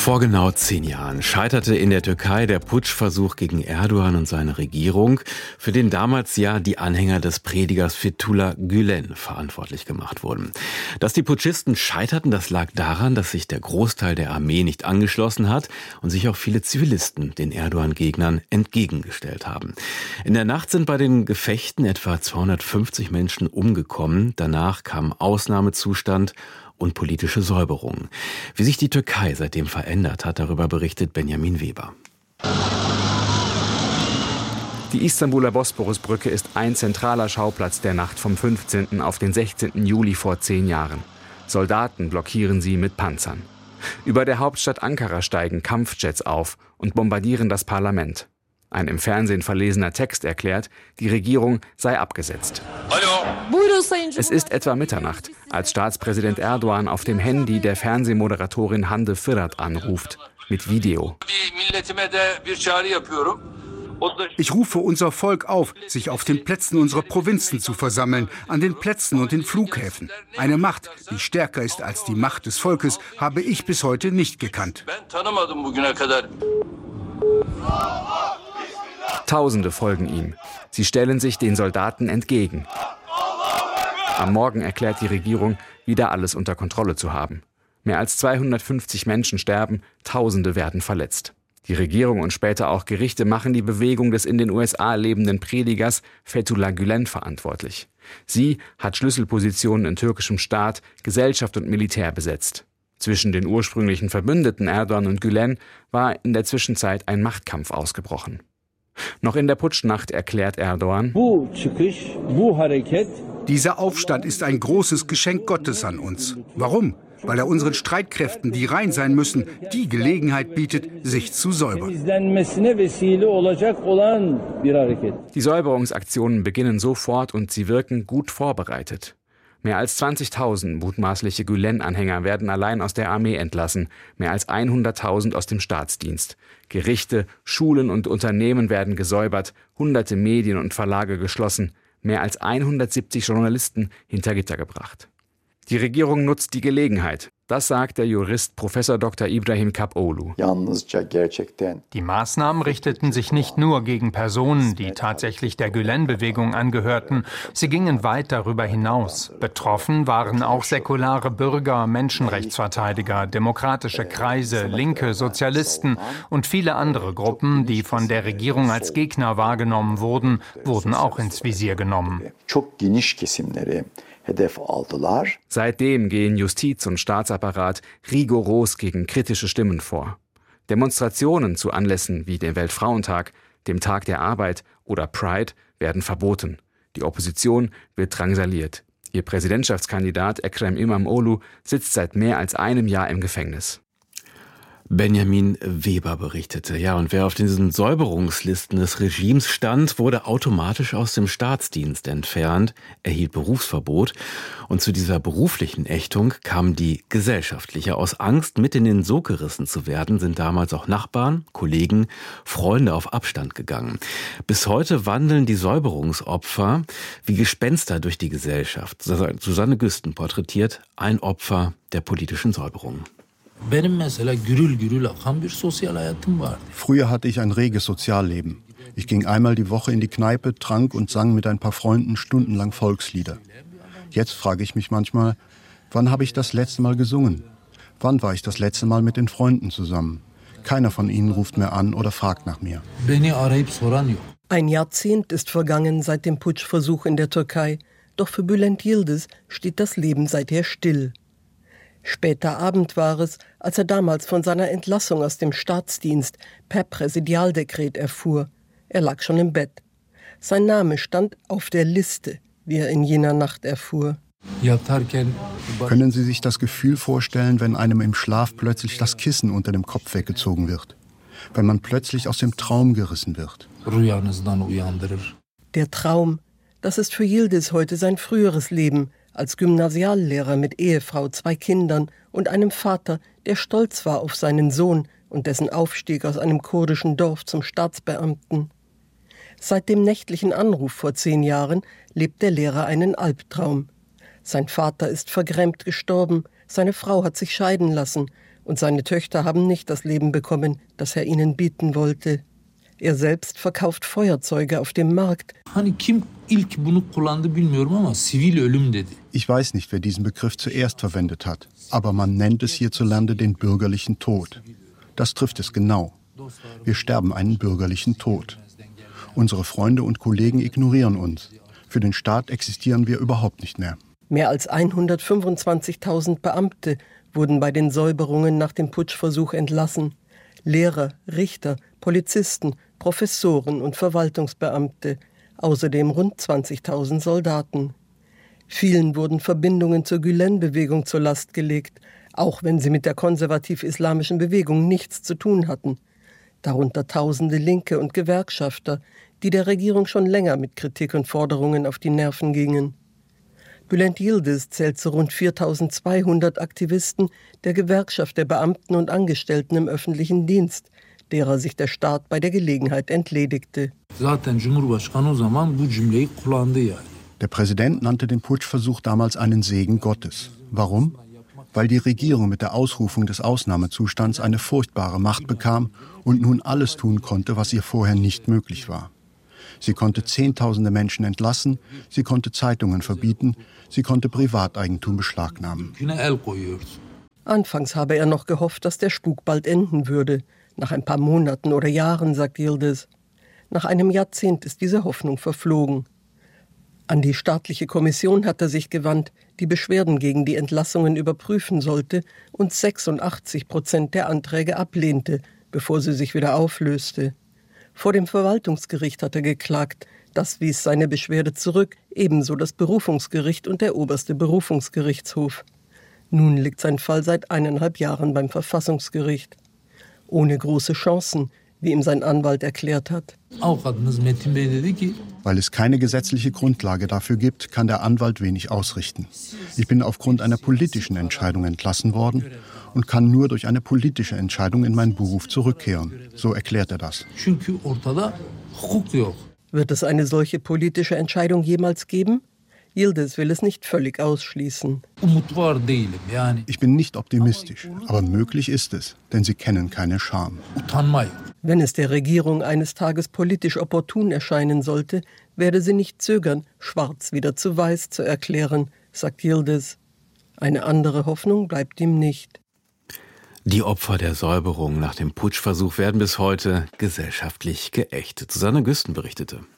Vor genau 10 Jahren scheiterte in der Türkei der Putschversuch gegen Erdogan und seine Regierung, für den damals ja die Anhänger des Predigers Fethullah Gülen verantwortlich gemacht wurden. Dass die Putschisten scheiterten, das lag daran, dass sich der Großteil der Armee nicht angeschlossen hat und sich auch viele Zivilisten den Erdogan-Gegnern entgegengestellt haben. In der Nacht sind bei den Gefechten etwa 250 Menschen umgekommen. Danach kam Ausnahmezustand und politische Säuberungen. Wie sich die Türkei seitdem verändert hat, darüber berichtet Benjamin Weber. Die Istanbuler Bosporusbrücke ist ein zentraler Schauplatz der Nacht vom 15. auf den 16. Juli vor 10 Jahren. Soldaten blockieren sie mit Panzern. Über der Hauptstadt Ankara steigen Kampfjets auf und bombardieren das Parlament. Ein im Fernsehen verlesener Text erklärt, die Regierung sei abgesetzt. Es ist etwa Mitternacht, als Staatspräsident Erdogan auf dem Handy der Fernsehmoderatorin Hande Fırat anruft, mit Video. Ich rufe unser Volk auf, sich auf den Plätzen unserer Provinzen zu versammeln, an den Plätzen und den Flughäfen. Eine Macht, die stärker ist als die Macht des Volkes, habe ich bis heute nicht gekannt. Tausende folgen ihm. Sie stellen sich den Soldaten entgegen. Am Morgen erklärt die Regierung, wieder alles unter Kontrolle zu haben. Mehr als 250 Menschen sterben, Tausende werden verletzt. Die Regierung und später auch Gerichte machen die Bewegung des in den USA lebenden Predigers Fethullah Gülen verantwortlich. Sie hat Schlüsselpositionen in türkischem Staat, Gesellschaft und Militär besetzt. Zwischen den ursprünglichen Verbündeten Erdogan und Gülen war in der Zwischenzeit ein Machtkampf ausgebrochen. Noch in der Putschnacht erklärt Erdogan: Dieser Aufstand ist ein großes Geschenk Gottes an uns. Warum? Weil er unseren Streitkräften, die rein sein müssen, die Gelegenheit bietet, sich zu säubern. Die Säuberungsaktionen beginnen sofort und sie wirken gut vorbereitet. Mehr als 20.000 mutmaßliche Gülen-Anhänger werden allein aus der Armee entlassen, mehr als 100.000 aus dem Staatsdienst. Gerichte, Schulen und Unternehmen werden gesäubert, hunderte Medien und Verlage geschlossen, mehr als 170 Journalisten hinter Gitter gebracht. Die Regierung nutzt die Gelegenheit. Das sagt der Jurist Prof. Dr. Ibrahim Kapoğlu. Die Maßnahmen richteten sich nicht nur gegen Personen, die tatsächlich der Gülen-Bewegung angehörten. Sie gingen weit darüber hinaus. Betroffen waren auch säkulare Bürger, Menschenrechtsverteidiger, demokratische Kreise, Linke, Sozialisten und viele andere Gruppen, die von der Regierung als Gegner wahrgenommen wurden, wurden auch ins Visier genommen. Seitdem gehen Justiz und Staatsapparat rigoros gegen kritische Stimmen vor. Demonstrationen zu Anlässen wie dem Weltfrauentag, dem Tag der Arbeit oder Pride werden verboten. Die Opposition wird drangsaliert. Ihr Präsidentschaftskandidat Ekrem İmamoğlu sitzt seit mehr als einem Jahr im Gefängnis. Benjamin Weber berichtete. Ja, und wer auf diesen Säuberungslisten des Regimes stand, wurde automatisch aus dem Staatsdienst entfernt, erhielt Berufsverbot. Und zu dieser beruflichen Ächtung kam die gesellschaftliche. Aus Angst, mit in den Sog gerissen zu werden, sind damals auch Nachbarn, Kollegen, Freunde auf Abstand gegangen. Bis heute wandeln die Säuberungsopfer wie Gespenster durch die Gesellschaft. Susanne Güsten porträtiert ein Opfer der politischen Säuberung. Früher hatte ich ein reges Sozialleben. Ich ging einmal die Woche in die Kneipe, trank und sang mit ein paar Freunden stundenlang Volkslieder. Jetzt frage ich mich manchmal, wann habe ich das letzte Mal gesungen? Wann war ich das letzte Mal mit den Freunden zusammen? Keiner von ihnen ruft mehr an oder fragt nach mir. Ein Jahrzehnt ist vergangen seit dem Putschversuch in der Türkei. Doch für Bülent Yıldız steht das Leben seither still. Später Abend war es, als er damals von seiner Entlassung aus dem Staatsdienst per Präsidialdekret erfuhr. Er lag schon im Bett. Sein Name stand auf der Liste, wie er in jener Nacht erfuhr. Können Sie sich das Gefühl vorstellen, wenn einem im Schlaf plötzlich das Kissen unter dem Kopf weggezogen wird? Wenn man plötzlich aus dem Traum gerissen wird? Der Traum, das ist für Yıldız heute sein früheres Leben, als Gymnasiallehrer mit Ehefrau, 2 Kindern und einem Vater, der stolz war auf seinen Sohn und dessen Aufstieg aus einem kurdischen Dorf zum Staatsbeamten. Seit dem nächtlichen Anruf vor 10 Jahren lebt der Lehrer einen Albtraum. Sein Vater ist vergrämt gestorben, Seine Frau hat sich scheiden lassen und seine Töchter haben nicht das Leben bekommen, das er ihnen bieten wollte. Er selbst verkauft Feuerzeuge auf dem Markt. Ich weiß nicht, wer diesen Begriff zuerst verwendet hat, aber man nennt es hierzulande den bürgerlichen Tod. Das trifft es genau. Wir sterben einen bürgerlichen Tod. Unsere Freunde und Kollegen ignorieren uns. Für den Staat existieren wir überhaupt nicht mehr. Mehr als 125.000 Beamte wurden bei den Säuberungen nach dem Putschversuch entlassen. Lehrer, Richter, Polizisten, Professoren und Verwaltungsbeamte, außerdem rund 20.000 Soldaten. Vielen wurden Verbindungen zur Gülen-Bewegung zur Last gelegt, auch wenn sie mit der konservativ-islamischen Bewegung nichts zu tun hatten. Darunter tausende Linke und Gewerkschafter, die der Regierung schon länger mit Kritik und Forderungen auf die Nerven gingen. Bülent Yildiz zählt zu rund 4.200 Aktivisten der Gewerkschaft der Beamten und Angestellten im öffentlichen Dienst, derer sich der Staat bei der Gelegenheit entledigte. Der Präsident nannte den Putschversuch damals einen Segen Gottes. Warum? Weil die Regierung mit der Ausrufung des Ausnahmezustands eine furchtbare Macht bekam und nun alles tun konnte, was ihr vorher nicht möglich war. Sie konnte Zehntausende Menschen entlassen, sie konnte Zeitungen verbieten, sie konnte Privateigentum beschlagnahmen. Anfangs habe er noch gehofft, dass der Spuk bald enden würde. Nach ein paar Monaten oder Jahren, sagt Yildiz. Nach einem Jahrzehnt ist diese Hoffnung verflogen. An die staatliche Kommission hat er sich gewandt, die Beschwerden gegen die Entlassungen überprüfen sollte und 86% der Anträge ablehnte, bevor sie sich wieder auflöste. Vor dem Verwaltungsgericht hat er geklagt. Das wies seine Beschwerde zurück, ebenso das Berufungsgericht und der oberste Berufungsgerichtshof. Nun liegt sein Fall seit 1,5 Jahren beim Verfassungsgericht. Ohne große Chancen, wie ihm sein Anwalt erklärt hat. Weil es keine gesetzliche Grundlage dafür gibt, kann der Anwalt wenig ausrichten. Ich bin aufgrund einer politischen Entscheidung entlassen worden und kann nur durch eine politische Entscheidung in meinen Beruf zurückkehren. So erklärt er das. Wird es eine solche politische Entscheidung jemals geben? Yildiz will es nicht völlig ausschließen. Ich bin nicht optimistisch, aber möglich ist es, denn sie kennen keine Scham. Wenn es der Regierung eines Tages politisch opportun erscheinen sollte, werde sie nicht zögern, schwarz wieder zu weiß zu erklären, sagt Yildiz. Eine andere Hoffnung bleibt ihm nicht. Die Opfer der Säuberung nach dem Putschversuch werden bis heute gesellschaftlich geächtet. Susanne Güsten berichtete.